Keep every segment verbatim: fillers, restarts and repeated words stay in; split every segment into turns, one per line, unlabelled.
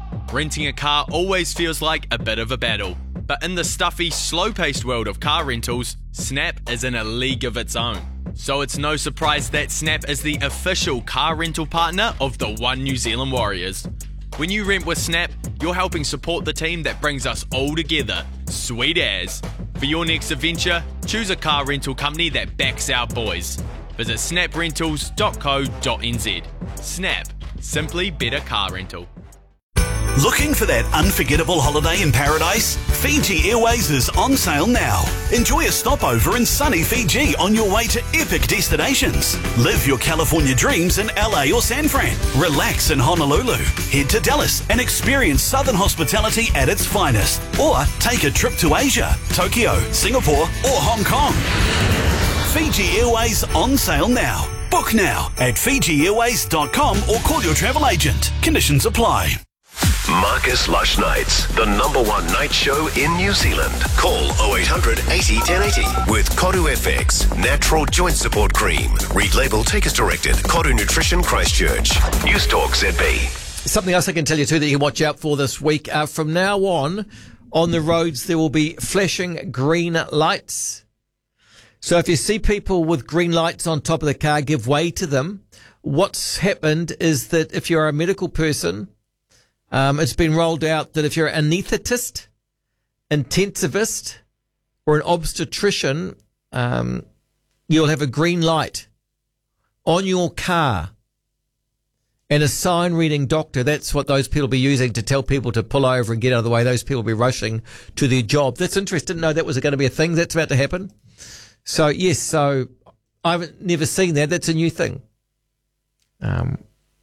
Renting a car always feels like a bit of a battle, but in the stuffy, slow-paced world of car rentals, Snap is in a league of its own. So it's no surprise that Snap is the official car rental partner of the One New Zealand Warriors. When you rent with Snap, you're helping support the team that brings us all together. Sweet as. For your next adventure, choose a car rental company that backs our boys. Visit snap rentals dot co dot n z. Snap. Simply better car rental.
Looking for that unforgettable holiday in paradise? Fiji Airways is on sale now. Enjoy a stopover in sunny Fiji on your way to epic destinations. Live your California dreams in L A or San Fran. Relax in Honolulu. Head to Dallas and experience Southern hospitality at its finest. Or take a trip to Asia, Tokyo, Singapore or Hong Kong. Fiji Airways on sale now. Book now at fiji airways dot com or call your travel agent. Conditions apply.
Marcus Lush Nights, the number one night show in New Zealand. Call oh eight hundred eighty ten eighty with Koru F X, natural joint support cream. Read label, take as directed. Koru Nutrition Christchurch. News Talk Z B.
Something else I can tell you too that you can watch out for this week. Uh, from now on, on the roads there will be flashing green lights. So if you see people with green lights on top of the car, give way to them. What's happened is that if you're a medical person, Um, it's been rolled out that if you're an anaesthetist, intensivist, or an obstetrician, um, you'll have a green light on your car and a sign reading doctor. That's what those people will be using to tell people to pull over and get out of the way. Those people will be rushing to their job. That's interesting. Didn't know that was going to be a thing. That's about to happen. So, yes, so I've never seen that. That's a new thing. Um,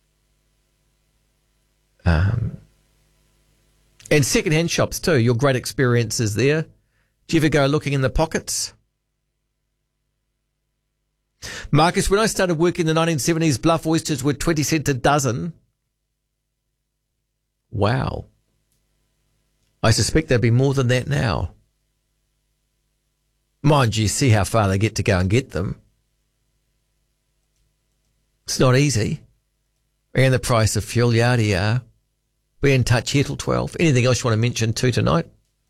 Um, and second-hand shops too. Your great experiences there. Do you ever go looking in the pockets? Marcus, when I started working in the nineteen seventies, bluff oysters were twenty cents a dozen. Wow. I suspect they'd be more than that now. Mind you, see how far they get to go and get them. It's not easy. And the price of fuel, yada yada. Be in touch here till twelve. Anything else you want to mention too tonight?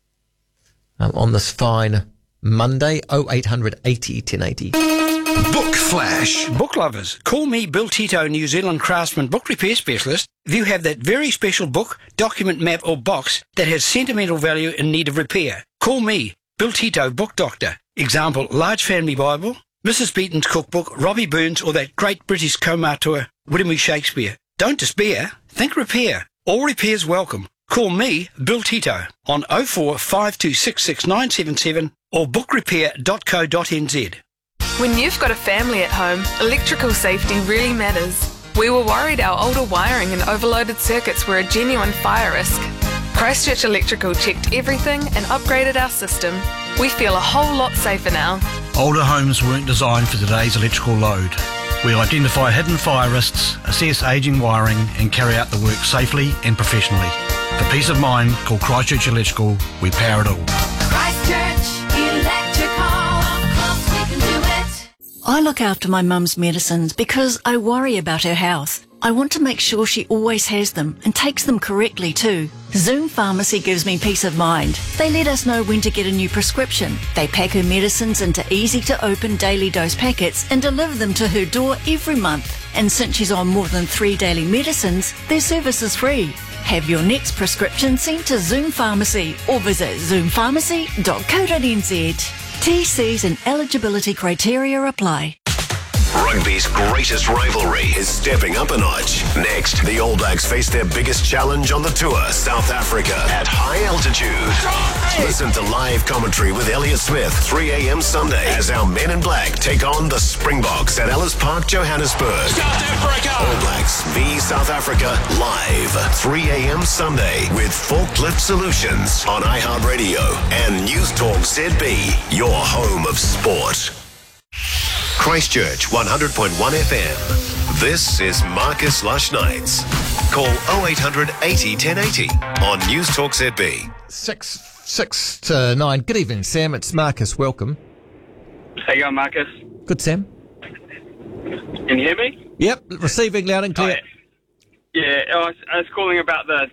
Um, on this fine Monday, oh eight hundred eighty ten eighty.
Book Flash.
Book lovers, call me Bill Tito, New Zealand Craftsman Book Repair Specialist. If you have that very special book, document, map or box that has sentimental value in need of repair, call me, Bill Tito, Book Doctor. Example, Large Family Bible, Missus Beaton's Cookbook, Robbie Burns or that great British Kaumatua, William E. Shakespeare. Don't despair, think repair. All repairs welcome. Call me, Bill Tito, on oh four five two six six nine seven seven or book repair dot co dot n z.
When you've got a family at home, electrical safety really matters. We were worried our older wiring and overloaded circuits were a genuine fire risk. Christchurch Electrical checked everything and upgraded our system. We feel a whole lot safer now.
Older homes weren't designed for today's electrical load. We identify hidden fire risks, assess ageing wiring and carry out the work safely and professionally. For peace of mind, call Christchurch Electrical. We power it all.
Christchurch Electrical. Of course we can do it.
I look after my mum's medicines because I worry about her health. I want to make sure she always has them and takes them correctly too. Zoom Pharmacy gives me peace of mind. They let us know when to get a new prescription. They pack her medicines into easy-to-open daily dose packets and deliver them to her door every month. And since she's on more than three daily medicines, their service is free. Have your next prescription sent to Zoom Pharmacy or visit zoom pharmacy dot co dot n z. T Cs and eligibility criteria apply.
Rugby's greatest rivalry is stepping up a notch. Next, the All Blacks face their biggest challenge on the tour, South Africa, at high altitude. Listen to live commentary with Elliot Smith, three a.m. Sunday, as our men in black take on the Springboks at Ellis Park, Johannesburg. South Africa! All Blacks v South Africa, live, three a.m. Sunday, with Forklift Solutions on iHeartRadio and News Talk Z B, your home of sport. Christchurch one hundred point one F M. This is Marcus Lush Nights. Call oh eight hundred eighty ten eighty on News Talk Z B.
Six, six to nine. Good evening, Sam. It's Marcus. Welcome.
How you going, Marcus?
Good, Sam.
Can you hear me?
Yep, receiving loud and clear.
Oh, yeah, yeah I, was, I was calling about the